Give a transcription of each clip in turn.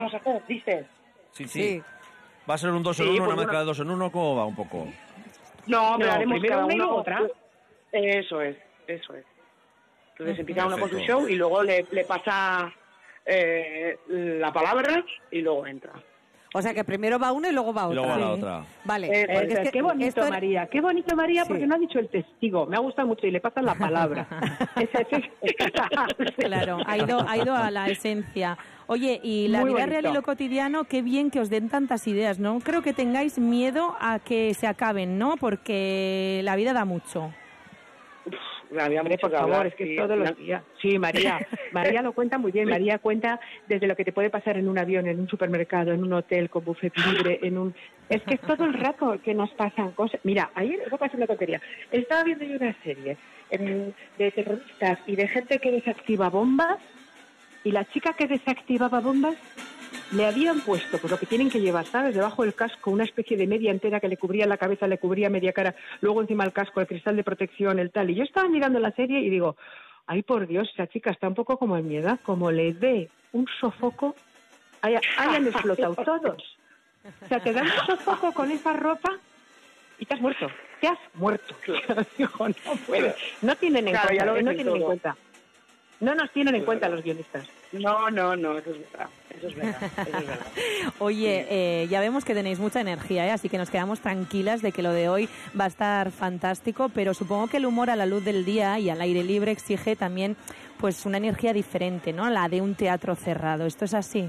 vamos a hacer, dices. Sí. ¿Va a ser un 2 en 1, pues una mezcla de 2 en 1? ¿Cómo va un poco? No, pero haremos primero cada una y uno luego otra. Eso es. Entonces empieza uno con su show y luego le pasa la palabra y luego entra. O sea que primero va una y luego va otra. Y luego va la otra. Vale. Porque qué bonito, María. Qué bonito, María, porque no ha dicho el testigo. Me ha gustado mucho y le pasa la palabra. Claro, ha ido a la esencia. Oye, y la vida real y lo cotidiano, qué bien que os den tantas ideas, ¿no? Creo que tengáis miedo a que se acaben, ¿no? Porque la vida da mucho. Hombre, por favor, es que todos los días. Sí, María lo cuenta muy bien. María cuenta desde lo que te puede pasar en un avión, en un supermercado, en un hotel con buffet libre, es que es todo el rato que nos pasan cosas. Mira, ayer, voy a pasar una tontería. Estaba viendo yo una serie de terroristas y de gente que desactiva bombas, y la chica que desactivaba bombas le habían puesto, pues lo que tienen que llevar, ¿sabes? Debajo del casco, una especie de media entera que le cubría la cabeza, le cubría media cara, luego encima el casco, el cristal de protección, el tal. Y yo estaba mirando la serie y digo, ay, por Dios, esa chica está un poco como en mi edad, como le dé un sofoco, hayan explotado todos. O sea, te dan un sofoco con esa ropa y te has muerto. Te has muerto. Digo, no puede. No tienen en cuenta, no tienen en cuenta. No nos tienen en cuenta los guionistas. No, eso es verdad. Oye, ya vemos que tenéis mucha energía, así que nos quedamos tranquilas de que lo de hoy va a estar fantástico, pero supongo que el humor a la luz del día y al aire libre exige también pues una energía diferente, ¿no? La de un teatro cerrado. ¿Esto es así?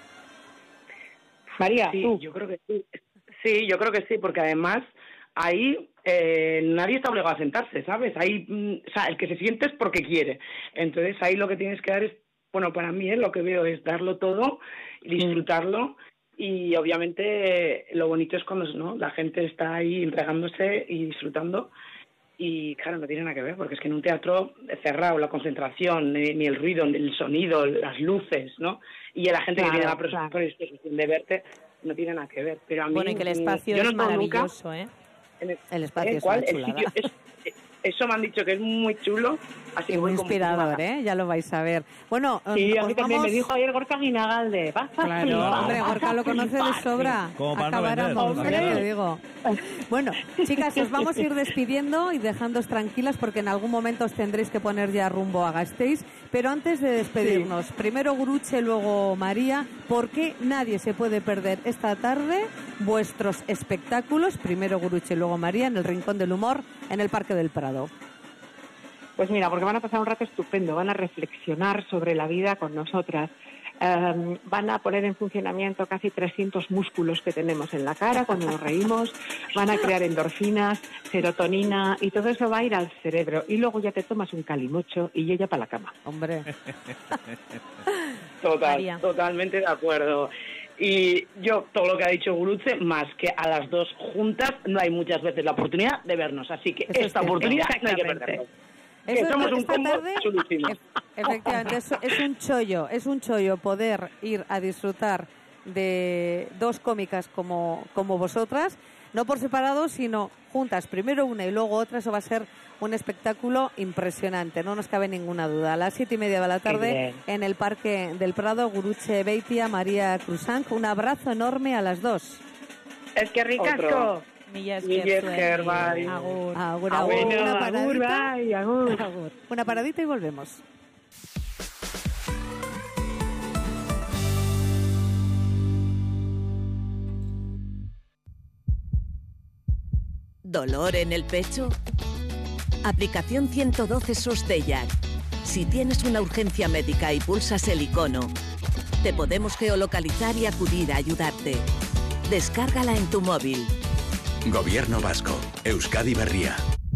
María, sí, yo creo que sí. Sí, yo creo que sí, porque además ahí nadie está obligado a sentarse, ¿sabes? Ahí, o sea, el que se siente es porque quiere. Entonces ahí lo que tienes que dar es, bueno, para mí lo que veo es darlo todo, disfrutarlo, y obviamente lo bonito es cuando, ¿no?, la gente está ahí entregándose y disfrutando. Y claro, no tiene nada que ver, porque es que en un teatro cerrado la concentración, ni el ruido, ni el sonido, las luces, ¿no? Y la gente que tiene la predisposición de verte, no tiene nada que ver. Pero a mí, bueno, y que el espacio es maravilloso, nunca, el espacio es una chulada. Eso me han dicho que es muy chulo. Así y muy inspirador, ya lo vais a ver. Bueno, sí, a mí también me dijo ayer Gorka Guinagalde. Claro, hombre, Gorka lo conoce de sobra. Como para no vender, te digo. Bueno, chicas, os vamos a ir despidiendo y dejándoos tranquilas porque en algún momento os tendréis que poner ya rumbo a Gasteiz. Pero antes de despedirnos, primero Guruche, luego María, ¿por qué nadie se puede perder esta tarde vuestros espectáculos? Primero Guruche y luego María en el Rincón del Humor en el Parque del Prado. Pues mira, porque van a pasar un rato estupendo, van a reflexionar sobre la vida con nosotras, van a poner en funcionamiento casi 300 músculos que tenemos en la cara cuando nos reímos, van a crear endorfinas, serotonina y todo eso va a ir al cerebro y luego ya te tomas un calimocho y yo ya para la cama. Hombre. Totalmente de acuerdo. Y yo, todo lo que ha dicho Guruche, más que a las dos juntas, no hay muchas veces la oportunidad de vernos. Así que eso esta oportunidad no hay que perderla. Somos un combo chulísimo. Efectivamente, es un chollo poder ir a disfrutar de dos cómicas como vosotras, no por separado, sino juntas, primero una y luego otra. Eso va a ser un espectáculo impresionante, no nos cabe ninguna duda. A las 7:30 de la tarde en el Parque del Prado, Guruche Beitia, María Crusanc. Un abrazo enorme a las dos. Es que ricasco. Agur. Una paradita. Agur. Una paradita y volvemos. ¿Dolor en el pecho? Aplicación 112 SOS de Jack. Si tienes una urgencia médica y pulsas el icono, te podemos geolocalizar y acudir a ayudarte. Descárgala en tu móvil. Gobierno vasco. Euskadi Berria.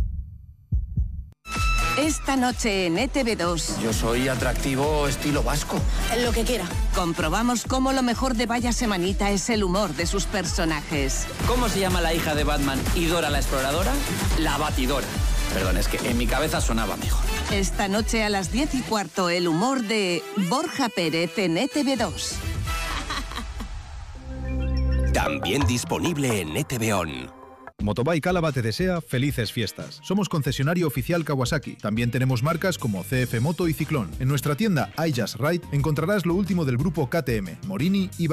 Esta noche en ETV2. Yo soy atractivo estilo vasco. Lo que quiera. Comprobamos cómo lo mejor de Vaya Semanita es el humor de sus personajes. ¿Cómo se llama la hija de Batman y Dora la exploradora? La Batidora. Perdón, es que en mi cabeza sonaba mejor. Esta noche a las 10:15, el humor de Borja Pérez en ETV2. También disponible en ETV On. Motobike Álava te desea felices fiestas. Somos concesionario oficial Kawasaki. También tenemos marcas como CF Moto y Ciclón. En nuestra tienda iJust Ride encontrarás lo último del grupo KTM, Morini y